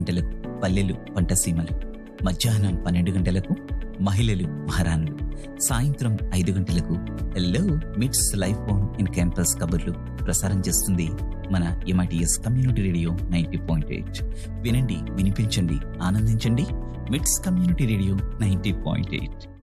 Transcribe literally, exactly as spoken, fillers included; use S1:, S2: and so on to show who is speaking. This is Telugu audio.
S1: గంటలకు పల్లెలు పంటసీమలు, మధ్యాహ్నం పన్నెండు గంటలకు మహిళలు మహారాణులు, సాయంత్రం ఐదు గంటలకు హెల్లో మిట్స్ లైఫ్ ఆన్ ఇన్ క్యాంపస్ కబుర్లు ప్రసారం చేస్తుంది మన MITS community radio ninety point eight. వినండి, వినిపించండి, ఆనందించండి. మిట్స్ community radio ninety point eight.